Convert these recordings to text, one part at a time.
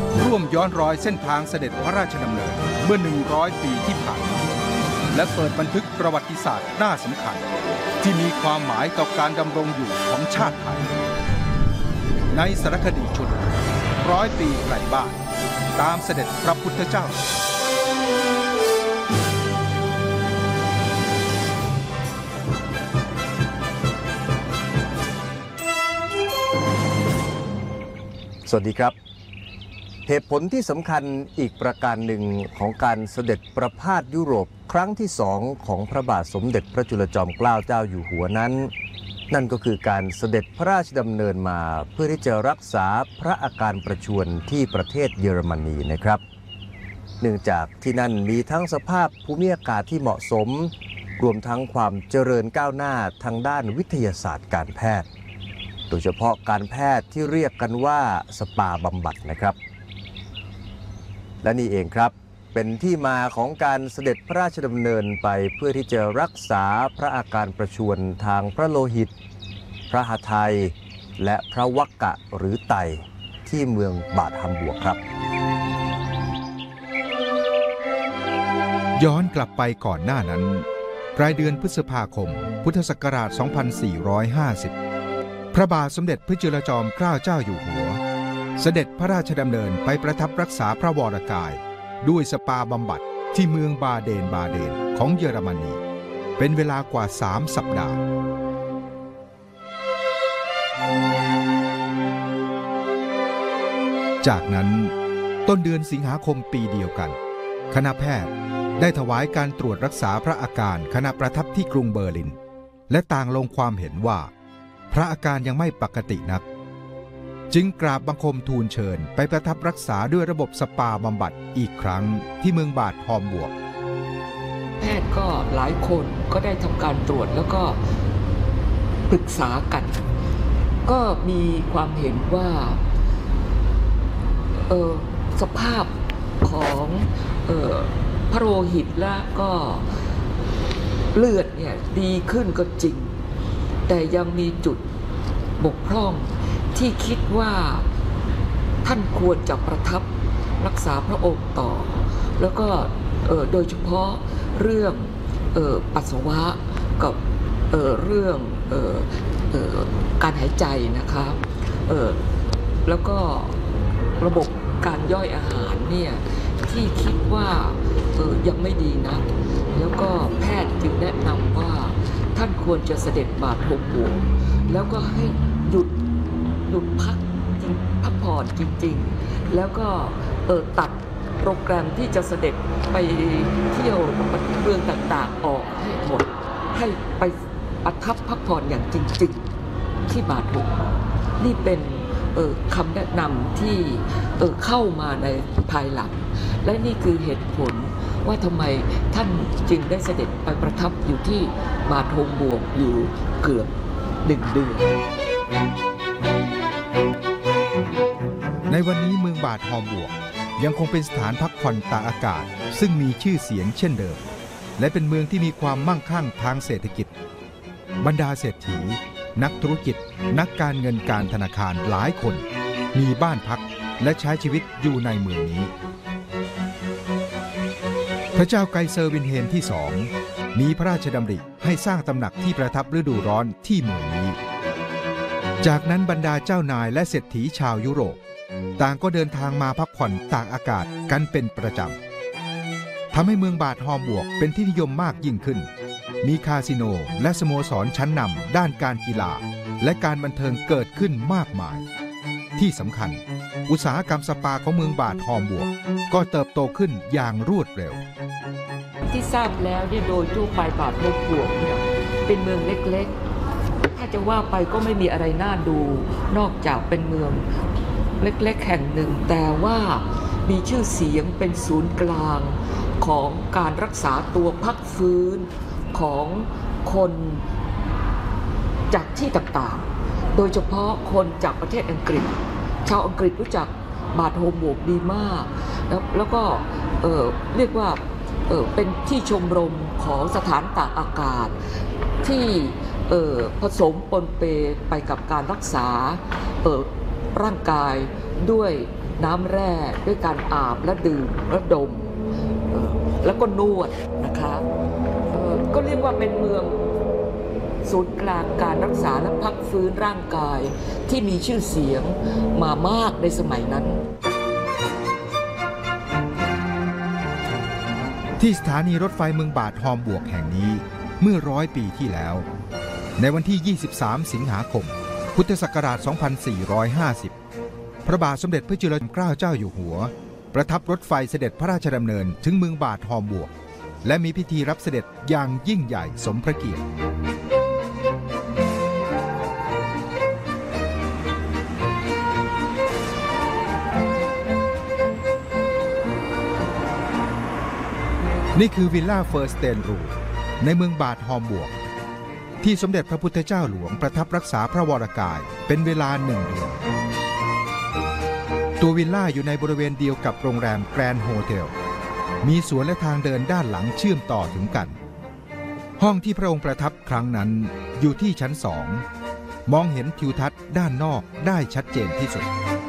ร่วมย้อนรอยเส้นทางเสด็จพระราชดำเนินเมื่อ100 ปีที่ผ่านมาและเปิดบันทึกประวัติศาสตร์น่าสำคัญที่มีความหมายต่อการดำรงอยู่ของชาติไทยในสารคดีชุด100 ปีไกลบ้านตามเสด็จพระพุทธเจ้าสวัสดีครับเหตุผลที่สำคัญอีกประการหนึ่งของการเสด็จประพาสยุโรปครั้งที่2ของพระบาทสมเด็จพระจุลจอมเกล้าเจ้าอยู่หัวนั้นนั่นก็คือการเสด็จพระราชดำเนินมาเพื่อที่จะรักษาพระอาการประชวรที่ประเทศเยอรมนีนะครับเนื่องจากที่นั่นมีทั้งสภาพภูมิอากาศที่เหมาะสมรวมทั้งความเจริญก้าวหน้าทางด้านวิทยาศาสตร์การแพทย์โดยเฉพาะการแพทย์ที่เรียกกันว่าสปาบำบัดนะครับและนี่เองครับเป็นที่มาของการเสด็จพระราชดำเนินไปเพื่อที่จะรักษาพระอาการประชวรทางพระโลหิตพระหทัยและพระวักกะหรือไตที่เมืองบาดฮัมบวร์กครับย้อนกลับไปก่อนหน้านั้นปลายเดือนพฤษภาคมพุทธศักราช 2450 พระบาทสมเด็จพระจุลจอมเกล้าเจ้าอยู่หัวเสด็จพระราชดำเนินไปประทับรักษาพระวรกายด้วยสปาบำบัดที่เมืองบาเดนของเยอรมนีเป็นเวลากว่า3 สัปดาห์จากนั้นต้นเดือนสิงหาคมปีเดียวกันคณะแพทย์ได้ถวายการตรวจรักษาพระอาการขณะประทับที่กรุงเบอร์ลินและต่างลงความเห็นว่าพระอาการยังไม่ปกตินักจึงกราบบังคมทูลเชิญไปประทับรักษาด้วยระบบสปาบำบัดอีกครั้งที่เมืองบาดฮอมบวร์กแพทย์ก็หลายคนก็ได้ทำการตรวจแล้วก็ปรึกษากันก็มีความเห็นว่าสภาพของพระโลหิตและก็เลือดเนี่ยดีขึ้นก็จริงแต่ยังมีจุดบกพร่องที่คิดว่าท่านควรจะประทับรักษาพระองค์ต่อแล้วก็โดยเฉพาะเรื่องปัสสาวะกับเรื่องการหายใจนะคะแล้วก็ระบบการย่อยอาหารเนี่ยที่คิดว่ายังไม่ดีนะแล้วก็แพทย์จึงแนะนำว่าท่านควรจะเสด็จบาดฮอมบวร์กแล้วก็ให้หยุดพักผ่อนจริงๆแล้วก็ตัดโปรแกรมที่จะเสด็จไปเที่ยวเมืองต่างๆออกให้หมดให้ไปประทับพักผ่อนอย่างจริงๆที่บาดฮอมบวร์กนี่เป็นคำแนะนำที่เข้ามาในภายหลังและนี่คือเหตุผลว่าทำไมท่านจึงได้เสด็จไปประทับอยู่ที่บาดฮอมบวร์กอยู่เกือบ1 เดือนในวันนี้เมืองบาดฮอมบวร์กยังคงเป็นสถานพักผ่อนตากอากาศซึ่งมีชื่อเสียงเช่นเดิมและเป็นเมืองที่มีความมั่งคั่งทางเศรษฐกิจบรรดาเศรษฐีนักธุรกิจนักการเงินการธนาคารหลายคนมีบ้านพักและใช้ชีวิตอยู่ในเมืองนี้พระเจ้าไกเซอร์วินเฮนที่2มีพระราชดำริให้สร้างตำหนักที่ประทับฤดูร้อนที่เมืองนี้จากนั้นบรรดาเจ้านายและเศรษฐีชาวยุโรปต่างก็เดินทางมาพักผ่อนตากอากาศกันเป็นประจำทำให้เมืองบาดฮอมบวร์กเป็นที่นิยมมากยิ่งขึ้นมีคาสิโนและสโมสรชั้นนำด้านการกีฬาและการบันเทิงเกิดขึ้นมากมายที่สำคัญอุตสาหกรรมสปาของเมืองบาดฮอมบวร์กก็เติบโตขึ้นอย่างรวดเร็วที่ทราบแล้วเนี่ยโดยทั่วไปบาดฮอมบวร์กเนี่ยเป็นเมืองเล็กๆถ้าจะว่าไปก็ไม่มีอะไรน่าดูนอกจากเป็นเมืองเล็กๆแห่งหนึ่งแต่ว่ามีชื่อเสียงเป็นศูนย์กลางของการรักษาตัวพักฟื้นของคนจากที่ต่างๆโดยเฉพาะคนจากประเทศอังกฤษชาวอังกฤษรู้จักบาดฮอมบวร์กดีมากแล้วก็เรียกว่าเป็นที่ชมรมของสถานตากอากาศที่ผสมปนเปไปกับการรักษาร่างกายด้วยน้ำแร่ด้วยการอาบและดื่มและดมแล้วก็นวดนะคะก็เรียกว่าเป็นเมืองศูนย์กลางการรักษาและพักฟื้นร่างกายที่มีชื่อเสียงมามากในสมัยนั้นที่สถานีรถไฟเมืองบาดฮอมบวกแห่งนี้เมื่อ100 ปีที่แล้วในวันที่ 23 สิงหาคม พุทธศักราช 2450 พระบาทสมเด็จพระจุลจอมเกล้าเจ้าอยู่หัวประทับรถไฟเสด็จพระราชดำเนินถึงเมืองบาดฮอมบวกและมีพิธีรับเสด็จอย่างยิ่งใหญ่สมพระเกียรตินี่คือวิลล่าเฟอร์สเตนรูในเมืองบาดฮอมบวกที่สมเด็จพระพุทธเจ้าหลวงประทับรักษาพระวรกายเป็นเวลา1 เดือนตัววิลล่าอยู่ในบริเวณเดียวกับโรงแรมแกรนด์โฮเทลมีสวนและทางเดินด้านหลังเชื่อมต่อถึงกันห้องที่พระองค์ประทับครั้งนั้นอยู่ที่ชั้น2มองเห็นทิวทัศน์ด้านนอกได้ชัดเจนที่สุด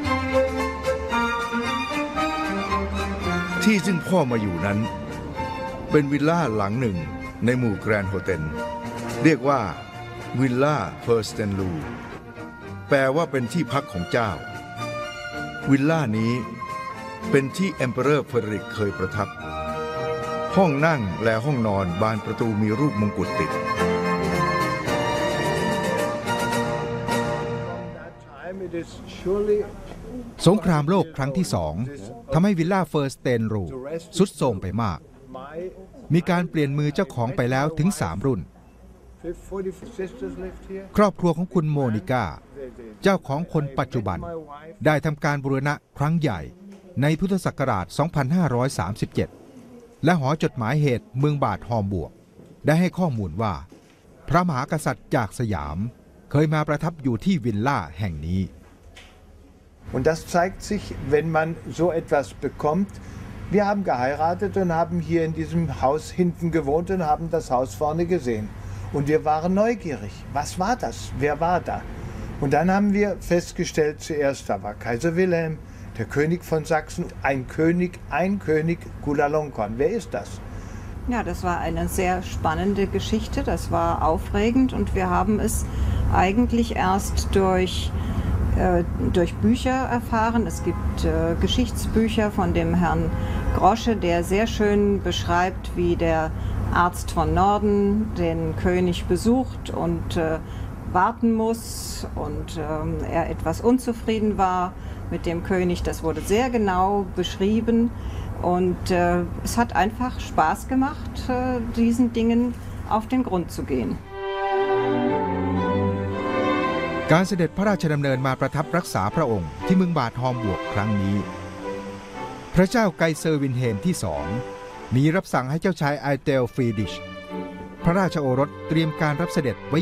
ที่ซึ่งพ่อมาอยู่นั้นเป็นวิลล่าหลังหนึ่งในหมู่แกรนด์โฮเทลเรียกว่าวิลล่าเพอร์สเตนลูแปลว่าเป็นที่พักของเจ้าวิลล่านี้เป็นที่เอ็มเปอเรอร์เฟเดริกเคยประทับห้องนั่งและห้องนอนบานประตูมีรูปมงกุฎติดสงครามโลกครั้งที่2ทำให้วิลล่าเฟอร์สเตนรูทรุดโทรมไปมากมีการเปลี่ยนมือเจ้าของไปแล้วถึง3 รุ่นครอบครัวของคุณโมนิก้าเจ้าของคนปัจจุบันได้ทำการบูรณะครั้งใหญ่ในพุทธศักราช 2537 และหอจดหมายเหตุเมืองบาดฮอมบวกได้ให้ข้อมูลว่าพระมหากษัตริย์จากสยามเคยมาประทับอยู่ที่วิลล่าแห่งนี้ Und das zeigt sich, wenn man so etwas bekommt. Wir haben geheiratet und haben hier in diesem Haus hinten gewohnt und haben das Haus vorne gesehen. Und wir waren neugierig. Was war das? Wer war da? Und dann haben wir festgestellt, zuerst da war Kaiser Wilhelm, der König von Sachsen, ein König Chulalongkorn. Wer ist das? Ja, das war eine sehr spannende Geschichte. Das war aufregend und wir haben es eigentlich erst durch Bücher erfahren. Es gibt Geschichtsbücher von dem Herrn Grosche, der sehr schön beschreibt, wie der Arzt von Norden den König besucht und warten muss und er etwas unzufrieden war mit dem König. Das wurde sehr genau beschrieben und es hat einfach Spaß gemacht, diesen Dingen auf den Grund zu gehen. การเสด็จพระราชดำเนินมาประทับรักษาพระองค์ที่เมืองบาดฮอมบวกครั้งนี้พระเจ้าไกเซอร์วินเฮมที่2มีรับสั่งให้เจ้าชายไอเตลฟรีดิชพระราชโอรสเตรียมการรับเสด็จไว้